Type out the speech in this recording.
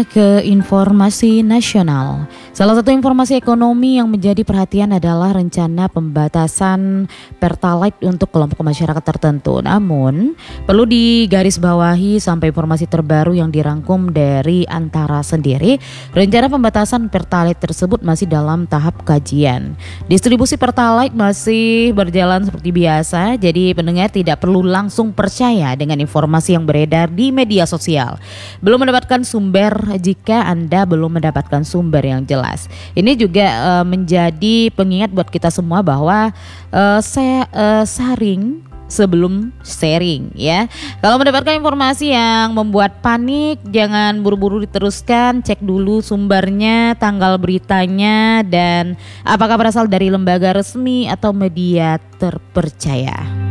Kita ke informasi nasional. Salah satu informasi ekonomi yang menjadi perhatian adalah rencana pembatasan Pertalite untuk kelompok masyarakat tertentu. Namun, perlu digarisbawahi sampai informasi terbaru yang dirangkum dari Antara sendiri, rencana pembatasan Pertalite tersebut masih dalam tahap kajian. Distribusi Pertalite masih berjalan seperti biasa, jadi pendengar tidak perlu langsung percaya dengan informasi yang beredar di media sosial. Belum mendapatkan sumber jika Anda belum mendapatkan sumber yang jelas. Ini juga menjadi pengingat buat kita semua bahwa saya saring sebelum sharing ya. Kalau mendapatkan informasi yang membuat panik, jangan buru-buru diteruskan, cek dulu sumbernya, tanggal beritanya, dan apakah berasal dari lembaga resmi atau media terpercaya.